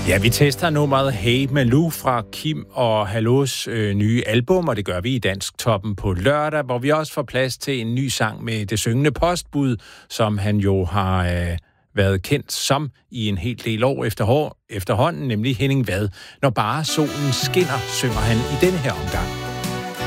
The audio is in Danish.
Ja, vi tester nummeret Hey Malou fra Kim og Hallos nye album, og det gør vi i Dansk Toppen på lørdag, hvor vi også får plads til en ny sang med Det Syngende Postbud, som han jo har været kendt som i en hel del år efterhånden, nemlig Henning Vad. Når bare solen skinner, synger han i denne her omgang.